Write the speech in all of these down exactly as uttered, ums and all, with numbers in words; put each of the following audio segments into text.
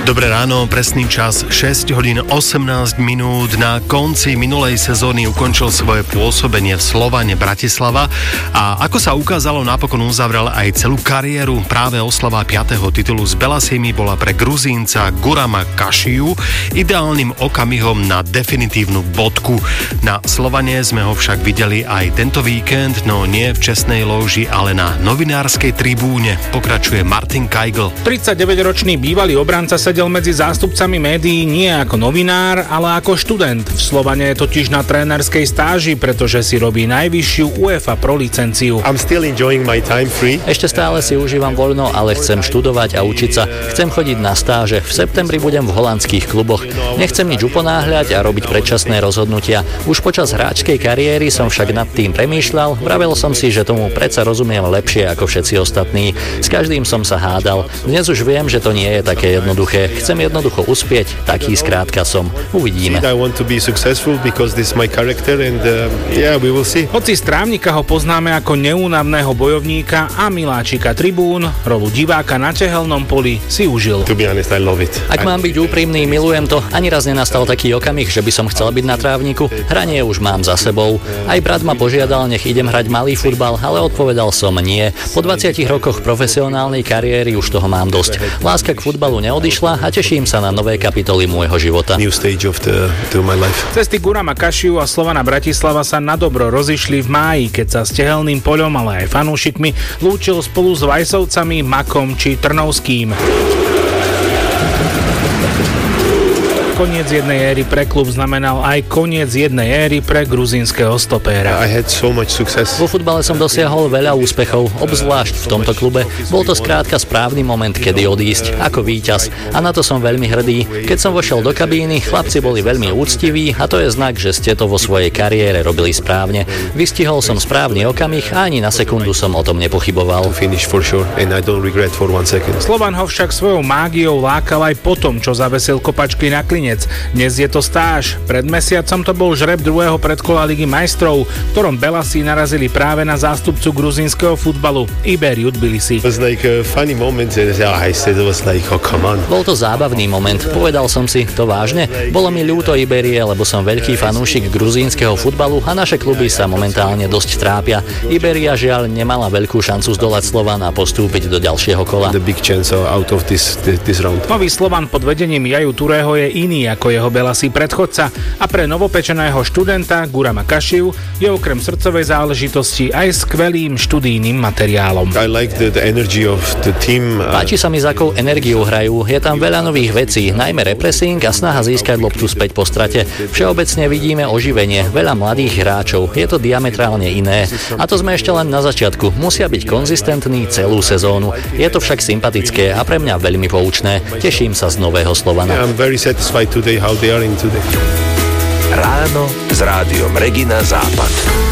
Dobré ráno, presný čas šesť hodín osemnásť minút. Na konci minulej sezóny ukončil svoje pôsobenie v Slovane Bratislava a ako sa ukázalo, napokon uzavrel aj celú kariéru. Práve oslava piateho titulu s Belasimi bola pre Gruzínca Gurama Kashiu ideálnym okamihom na definitívnu bodku. Na Slovane sme ho však videli aj tento víkend, no nie v čestnej lóži, ale na novinárskej tribúne. Pokračuje Martin Kajgl. tridsaťdeväťročný bývalý obranca sedel medzi zástupcami médií nie ako novinár, ale ako študent. V Slovane je totiž na trénerskej stáži, pretože si robí najvyššiu UEFA Pro licenciu. I'm still enjoying my time free. Ešte stále si užívam voľno, ale chcem študovať a učiť sa. Chcem chodiť na stáže. V septembri budem v holandských kluboch. Nechcem nič uponáhľať a robiť predčasné rozhodnutia. Už počas hráčskej kariéry som však nad tým premýšľal. Vravel som si, že tomu predsa rozumiem lepšie ako všetci ostatní. S každým som sa hádal. Dnes už viem, že to nie je také jednoduché. Chcem jednoducho uspieť, taký skrátka som. Uvidíme. Hoci z Trávnika ho poznáme ako neúnavného bojovníka a miláčika tribún, rolu diváka na tehelnom poli si užil. Ak mám byť úprimný, milujem to. Ani raz nenastal taký okamih, že by som chcel byť na trávniku. Hranie už mám za sebou. Aj brat ma požiadal, nech idem hrať malý futbal, ale odpovedal som nie. Po dvadsiatich rokoch profesionálnej kariéry už toho mám dosť. Láska k futbalu neodišla a teším sa na nové kapitoly môjho života. Cesty Gurama Kashiu a Slovana Bratislava sa nadobro rozišli v máji, keď sa s tehelným poľom, ale aj fanúšikmi lúčil spolu s Vajsovcami, Makom či Trnovským. Koniec jednej éry pre klub znamenal aj koniec jednej éry pre gruzínskeho stopéra. So Vo futbale som dosiahol veľa úspechov, obzvlášť v tomto klube. Bol to skrátka správny moment, kedy odísť, ako víťaz. A na to som veľmi hrdý. Keď som vošiel do kabíny, chlapci boli veľmi úctiví a to je znak, že ste to vo svojej kariére robili správne. Vystihol som správny okamih a ani na sekundu som o tom nepochyboval. Slovan ho však svojou mágiou lákal aj potom, čo zavesil kopačky na klinec. Dnes je to stáž. Pred mesiacom to bol žreb druhého predkola Ligy majstrov, v ktorom Belasi narazili práve na zástupcu gruzínskeho futbalu Iberiu Tbilisi. Bol to zábavný moment. Povedal som si, to vážne? Bolo mi ľúto Iberie, lebo som veľký fanúšik gruzínskeho futbalu a naše kluby sa momentálne dosť trápia. Iberia žiaľ nemala veľkú šancu zdolať Slovan a postúpiť do ďalšieho kola. Nový Slovan pod vedením Jaju Turého je iný ako jeho Belasi predchodca a pre novopečeného študenta Gurama Kashiu je okrem srdcovej záležitosti aj skvelým študijným materiálom. Like the, the team, uh... Páči sa mi, za akou energiou hrajú. Je tam veľa nových vecí, najmä repressing a snaha získať loptu späť po strate. Všeobecne vidíme oživenie, veľa mladých hráčov. Je to diametrálne iné. A to sme ešte len na začiatku. Musia byť konzistentní celú sezónu. Je to však sympatické a pre mňa veľmi poučné. Teším sa z nového Slovana. Yeah, today how they are in today. Ráno s rádiom Regina Západ.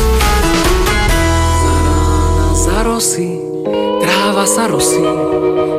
Za rána, za rosy, tráva sa rosí.